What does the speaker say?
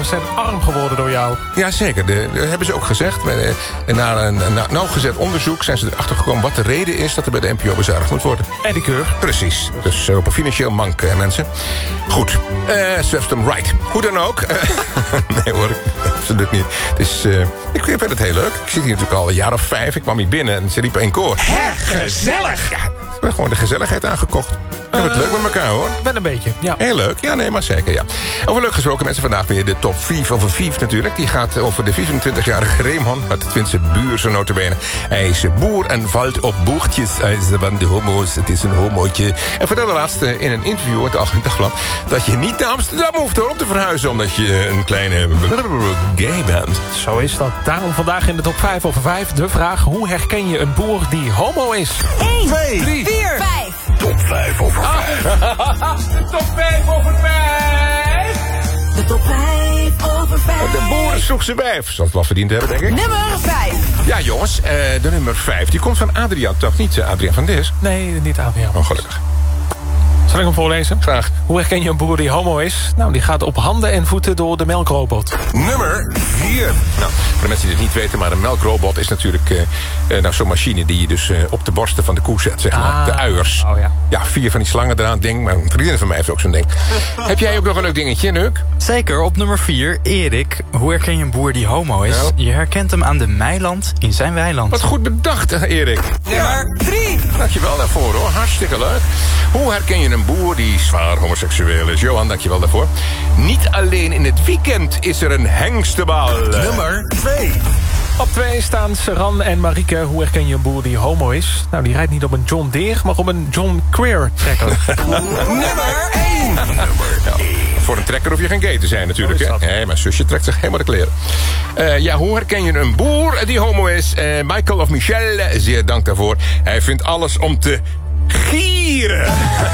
zijn arm geworden door jou. Jazeker, dat hebben ze ook gezegd. Na een nauwgezet onderzoek zijn ze erachter gekomen wat de reden is dat er bij de NPO bezuinigd moet worden. En die keur. Precies, dus op een financieel mank, mensen. Goed, serves them right. Hoe dan ook. Nee hoor, absoluut niet. Dus ik vind het heel leuk. Ik zit hier natuurlijk al een jaar of 5. Ik kwam hier binnen en ze riepen in koor. Gezellig! Ja, we hebben gewoon de gezelligheid aangekocht. We hebben het leuk met elkaar, hoor. Wel een beetje, ja. Heel leuk. Ja, nee, maar zeker, ja. Over leuk gesproken, mensen. Vandaag weer de top 5 over 5 natuurlijk. Die gaat over de 24-jarige Reeman uit de Twentse Buurse notabene. Hij is boer en valt op boertjes. Hij is van de homo's. Het is een homootje. En vertelde laatst in een interview het Algemeen Dagblad dat je niet naar Amsterdam hoeft hoor, om te verhuizen, omdat je een kleine gay bent. Zo is dat. Daarom vandaag in de top 5 over 5 de vraag: hoe herken je een boer die homo is? 1, 2, 3, 4, 5. Top 5 over 5. Top 5 over 5. De top 5 over 5. De boeren zoekt ze wijf. Zal het wel verdiend hebben, denk ik. Nummer 5. Ja, jongens, de nummer 5. Die komt van Adriaan, toch niet Adriaan van Dis? Nee, niet Adriaan. Oh, gelukkig. Zal ik hem voorlezen? Graag. Hoe herken je een boer die homo is? Nou, die gaat op handen en voeten door de melkrobot. Nummer 4. Nou, voor de mensen die het niet weten, maar een melkrobot is natuurlijk zo'n machine die je dus op de borsten van de koe zet, zeg maar. De uiers. Oh ja. Ja, 4 van die slangen eraan, ding. Maar een vriendin van mij heeft ook zo'n ding. Heb jij ook nog een leuk dingetje, Nuk? Zeker, op nummer 4, Erik. Hoe herken je een boer die homo is? Nou. Je herkent hem aan de meiland in zijn weiland. Wat goed bedacht, Erik. Nummer 3. Dankjewel daarvoor, hoor. Hartstikke leuk. Hoe herken je een boer die zwaar homoseksueel is? Johan, dankjewel daarvoor. Niet alleen in het weekend is er een hengstebal. Nummer 2. Op 2 staan Saran en Marieke. Hoe herken je een boer die homo is? Nou, die rijdt niet op een John Deere, maar op een John Queer trekker. Nummer 1. Ja, voor een trekker hoef je geen gay te zijn natuurlijk. Zo is Hè? dat. Nee, mijn zusje trekt zich helemaal de kleren. Ja, hoe herken je een boer die homo is? Michael of Michel, zeer dank daarvoor. Hij vindt alles om te gieren.